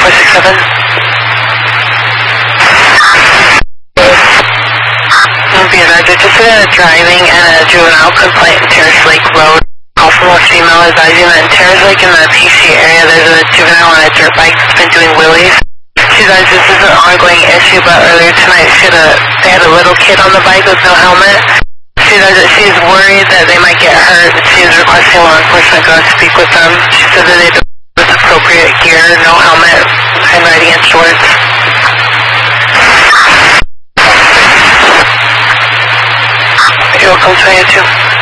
467. Be advised, just driving and a juvenile complaint in Terrace Lake Road. Call from a female advising that in Terrace Lake in the PC area there's a juvenile on a dirt bike that's been doing wheelies. She says this is an ongoing issue, but earlier tonight they had a little kid on the bike with no helmet. She says that she's worried that they might get hurt. She is requesting law enforcement go and speak with them. She said that they have with appropriate gear, no helmet, and riding in shorts. You're welcome, 22.